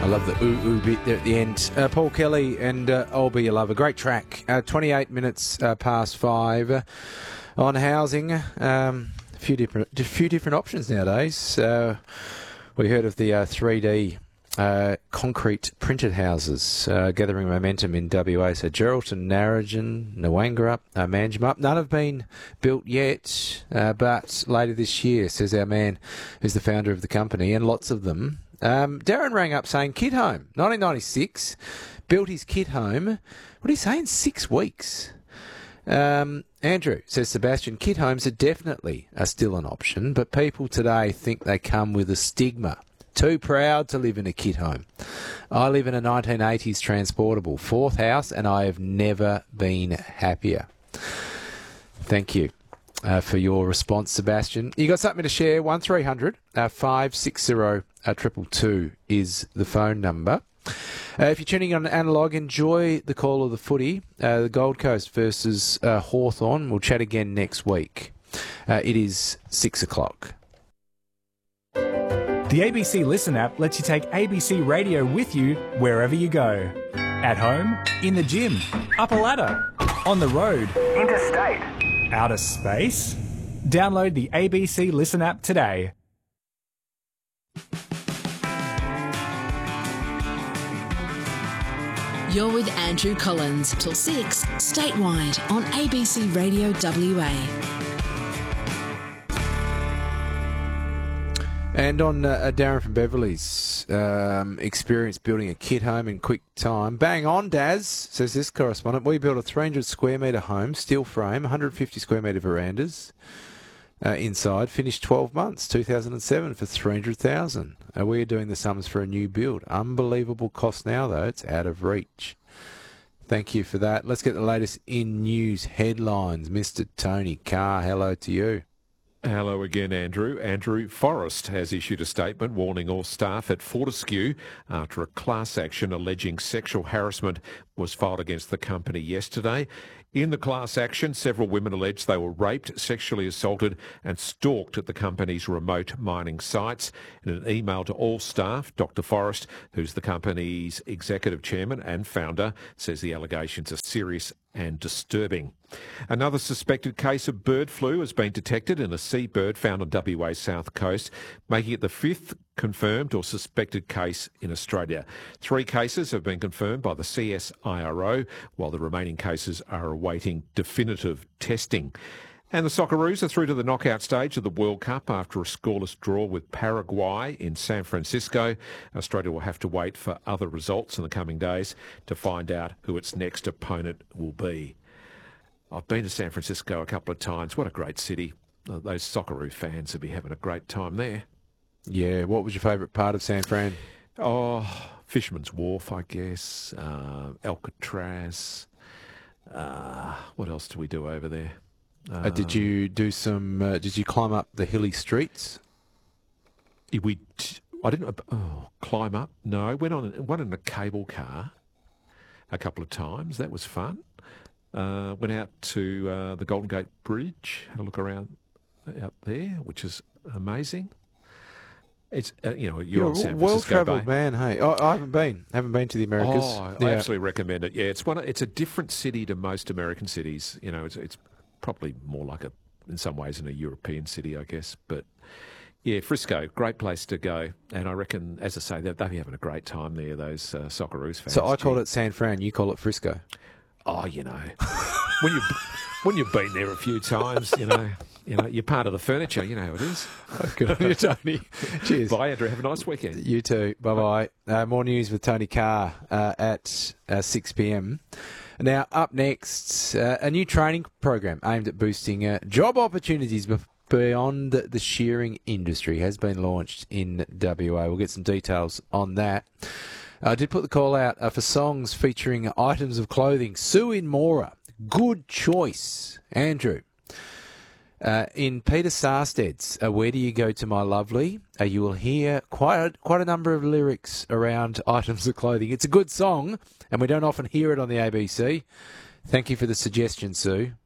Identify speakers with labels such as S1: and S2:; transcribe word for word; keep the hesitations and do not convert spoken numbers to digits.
S1: I love the ooh ooh bit there at the end. Uh, Paul Kelly and uh, I'll Be Your Lover. Great track. Uh, twenty-eight minutes uh, past five uh, on housing. Um, a few different, a few different options nowadays. Uh, we heard of the uh, three D uh, concrete printed houses uh, gathering momentum in W A. So Geraldton, Narrogin, Nwangurup, uh, Manjimup. None have been built yet, uh, but later this year, says our man who's the founder of the company, and lots of them. Um, Darren rang up saying kit home, nineteen ninety-six, built his kit home. What did he say, in six weeks? Um, Andrew says, Sebastian, kit homes are definitely are still an option, but people today think they come with a stigma. Too proud to live in a kit home. I live in a nineteen eighties transportable fourth house, and I have never been happier. Thank you. Uh, for your response, Sebastian. You got something to share? one three hundred five six zero two two two is the phone number. Uh, if you're tuning on Analog, enjoy the call of the footy. Uh, the Gold Coast versus uh, Hawthorn. We'll chat again next week. Uh, it is six o'clock.
S2: The A B C Listen app lets you take A B C Radio with you wherever you go. At home, in the gym, up a ladder, on the road, interstate, outer space. Download the A B C Listen app today.
S3: You're with Andrew Collins till six, statewide on A B C Radio W A.
S1: And on uh, Darren from Beverley's um, experience building a kit home in quick time. Bang on, Daz, says this correspondent. We built a three hundred square metre home, steel frame, one hundred fifty square metre verandas uh, inside. Finished twelve months, two thousand seven, for three hundred thousand dollars. Uh, we're doing the sums for a new build. Unbelievable cost now, though. It's out of reach. Thank you for that. Let's get the latest in news headlines. Mister Tony Carr, hello to you.
S4: Hello again, Andrew. Andrew Forrest has issued a statement warning all staff at Fortescue after a class action alleging sexual harassment was filed against the company yesterday. In the class action, several women alleged they were raped, sexually assaulted and stalked at the company's remote mining sites. In an email to all staff, Doctor Forrest, who's the company's executive chairman and founder, says the allegations are serious and disturbing. Another suspected case of bird flu has been detected in a seabird found on W A's south coast, making it the fifth confirmed or suspected case in Australia. Three cases have been confirmed by the C S I R O, while the remaining cases are awaiting definitive testing. And the Socceroos are through to the knockout stage of the World Cup after a scoreless draw with Paraguay in San Francisco. Australia will have to wait for other results in the coming days to find out who its next opponent will be. I've been to San Francisco a couple of times. What a great city. Those Socceroo fans will be having a great time there.
S1: Yeah, what was your favourite part of San Fran?
S4: Oh, Fisherman's Wharf, I guess. Uh, Alcatraz. Uh, what else do we do over there?
S1: Uh, did you do some? Uh, did you climb up the hilly streets?
S4: We, I didn't. Oh, climb up? No, went on went in a cable car a couple of times. That was fun. Uh, went out to uh, the Golden Gate Bridge, had a look around out there, which is amazing. It's uh, you know you're,
S1: you're
S4: on San
S1: a
S4: Francisco
S1: well-travelled
S4: Bay.
S1: man. Hey, I, I haven't been. Haven't been to the Americas.
S4: Oh,
S1: yeah.
S4: I absolutely recommend it. Yeah, it's one. It's a different city to most American cities. You know, it's it's. Probably more like a, in some ways, in a European city, I guess. But yeah, Frisco, great place to go. And I reckon, as I say, they're, they're having a great time there, those uh, Socceroos fans.
S1: So I call it San Fran, you call it Frisco.
S4: Oh, you know, when you when you've been there a few times, you know, you know, you're part of the furniture. You know how it is.
S1: Good on you, Tony. Cheers.
S4: Bye, Andrew. Have a nice weekend.
S1: You too. Bye bye. Uh, more news with Tony Carr uh, at uh, six p m. Now, up next, uh, a new training program aimed at boosting uh, job opportunities beyond the shearing industry has been launched in W A. We'll get some details on that. I did put the call out uh, for songs featuring items of clothing. Sue in Mora, good choice. Andrew. Uh, in Peter Sarsted's uh, Where Do You Go to My Lovely, uh, you will hear quite a, quite a number of lyrics around items of clothing. It's a good song, and we don't often hear it on the A B C. Thank you for the suggestion, Sue.